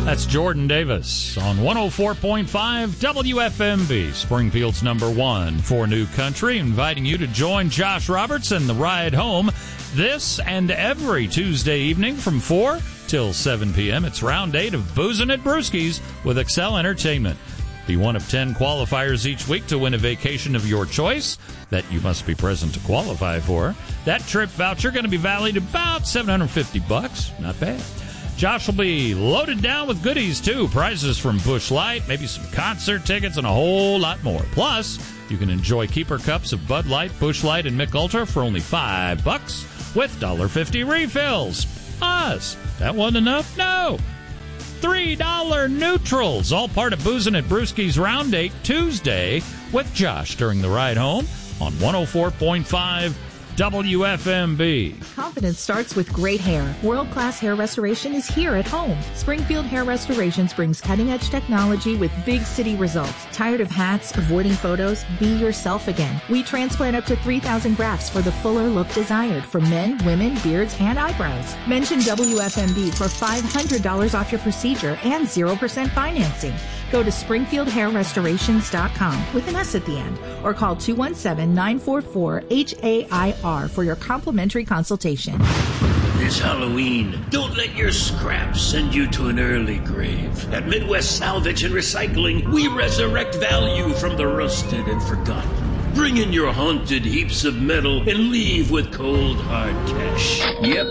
That's Jordan Davis on 104.5 WFMB, Springfield's #1 for New Country, inviting you to join Josh Roberts and the ride home this and every Tuesday evening from 4 till 7 p.m. It's round 8 of Boozin' at Brewski's with Excel Entertainment. Be one of 10 qualifiers each week to win a vacation of your choice that you must be present to qualify for. That trip voucher going to be valued about $750. Not bad. Josh will be loaded down with goodies, too. Prizes from Busch Light, maybe some concert tickets, and a whole lot more. Plus, you can enjoy keeper cups of Bud Light, Busch Light, and Mick Ultra for only $5 with $1.50 refills. Plus, that wasn't enough? No. $3 neutrals, all part of Boozin' at Brewski's Round 8 Tuesday with Josh during the ride home on 104.5 WFMB. Confidence starts with great hair. World-class hair restoration is here at home. Springfield Hair Restorations brings cutting-edge technology with big city results. Tired of hats, avoiding photos? Be yourself again. We transplant up to 3,000 grafts for the fuller look desired for men, women, beards, and eyebrows. Mention WFMB for $500 off your procedure and 0% financing. Go to SpringfieldHairRestorations.com with an S at the end, or call 217-944-HAIR for your complimentary consultation. This Halloween, don't let your scraps send you to an early grave. At Midwest Salvage and Recycling, we resurrect value from the rusted and forgotten. Bring in your haunted heaps of metal and leave with cold, hard cash. Yep,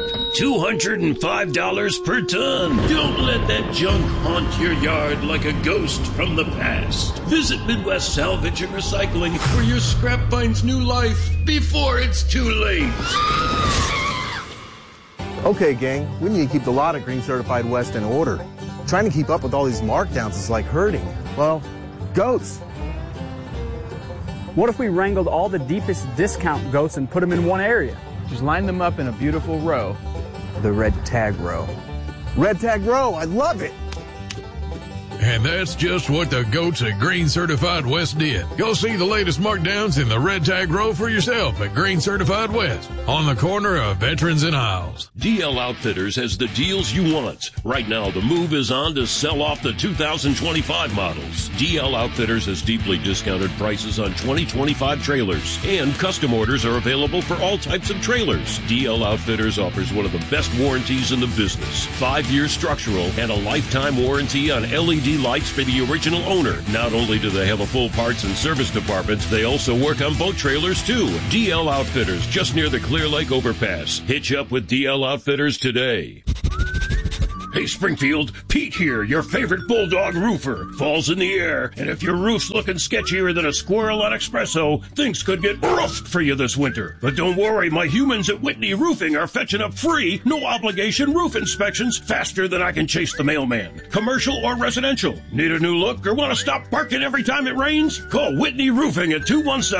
$205 per ton. Don't let that junk haunt your yard like a ghost from the past. Visit Midwest Salvage and Recycling, where your scrap finds new life before it's too late. Okay, gang, we need to keep the lot at Green Certified West in order. Trying to keep up with all these markdowns is like herding, well, goats. What if we wrangled all the deepest discount goats and put them in one area? Just line them up in a beautiful row. The red tag row. Red tag row, I love it. And that's just what the goats at Green Certified West did. Go see the latest markdowns in the red tag row for yourself at Green Certified West, on the corner of Veterans and Isles. DL Outfitters has the deals you want. Right now, the move is on to sell off the 2025 models. DL Outfitters has deeply discounted prices on 2025 trailers, and custom orders are available for all types of trailers. DL Outfitters offers one of the best warranties in the business. 5-year structural and a lifetime warranty on LED lights for the original owner. Not only do they have a full parts and service department, they also work on boat trailers too. DL Outfitters, just near the Clear Lake overpass. Hitch up with DL Outfitters today. Hey Springfield, Pete here, your favorite Bulldog roofer. Fall's in the air, and if your roof's looking sketchier than a squirrel on espresso, things could get roughed for you this winter. But don't worry, my humans at Whitney Roofing are fetching up free, no-obligation roof inspections faster than I can chase the mailman. Commercial or residential. Need a new look or want to stop barking every time it rains? Call Whitney Roofing at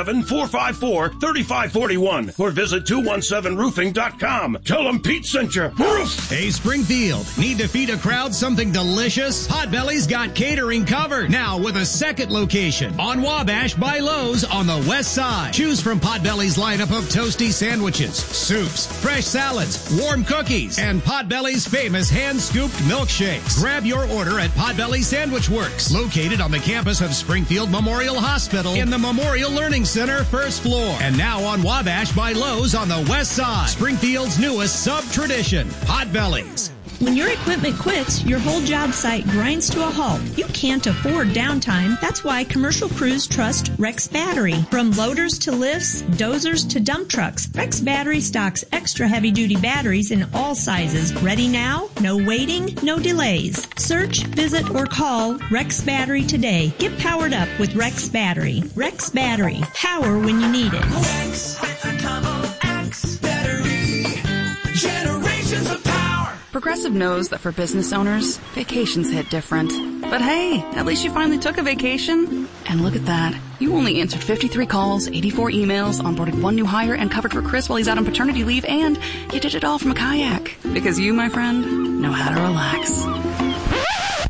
217-454-3541 or visit 217roofing.com. Tell them Pete sent you. Roof! Hey Springfield, need to feed a crowd something delicious? Potbelly's got catering covered. Now with a second location on Wabash by Lowe's on the west side. Choose from Potbelly's lineup of toasty sandwiches, soups, fresh salads, warm cookies, and Potbelly's famous hand-scooped milkshakes. Grab your order at Potbelly Sandwich Works, located on the campus of Springfield Memorial Hospital in the Memorial Learning Center, first floor. And now on Wabash by Lowe's on the west side. Springfield's newest sub-tradition, Potbelly's. When your equipment quits, your whole job site grinds to a halt. You can't afford downtime. That's why commercial crews trust Rex Battery. From loaders to lifts, dozers to dump trucks, Rex Battery stocks extra heavy-duty batteries in all sizes. Ready now? No waiting, no delays. Search, visit, or call Rex Battery today. Get powered up with Rex Battery. Rex Battery. Power when you need it. Rex with a double X battery. Generations of power. Progressive knows that for business owners, vacations hit different. But hey, at least you finally took a vacation. And look at that. You only answered 53 calls, 84 emails, onboarded 1 new hire, and covered for Chris while he's out on paternity leave, and you did it all from a kayak. Because you, my friend, know how to relax.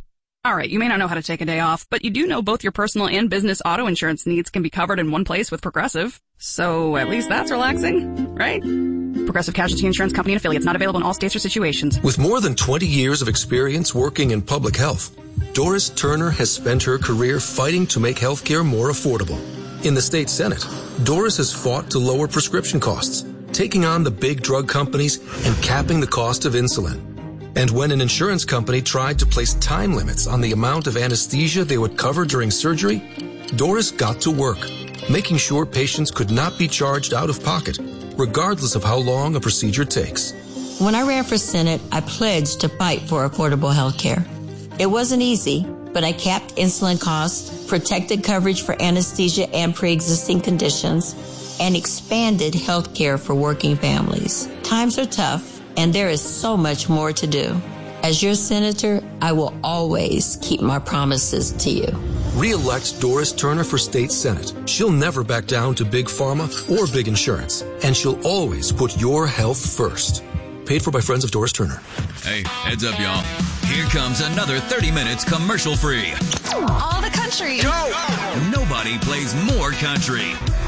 All right, you may not know how to take a day off, but you do know both your personal and business auto insurance needs can be covered in one place with Progressive. So at least that's relaxing, right? Progressive Casualty Insurance Company and affiliates, not available in all states or situations. With more than 20 years of experience working in public health, Doris Turner has spent her career fighting to make healthcare more affordable. In the state Senate, Doris has fought to lower prescription costs, taking on the big drug companies and capping the cost of insulin. And when an insurance company tried to place time limits on the amount of anesthesia they would cover during surgery, Doris got to work, making sure patients could not be charged out of pocket, regardless of how long a procedure takes. When I ran for Senate, I pledged to fight for affordable health care. It wasn't easy, but I capped insulin costs, protected coverage for anesthesia and pre-existing conditions, and expanded health care for working families. Times are tough, and there is so much more to do. As your senator, I will always keep my promises to you. Re-elect Doris Turner for state senate. She'll never back down to big pharma or big insurance, and she'll always put your health first. Paid for by Friends of Doris Turner. Hey, heads up, y'all. Here comes another 30 minutes commercial free. All the country. Go! Nobody plays more country.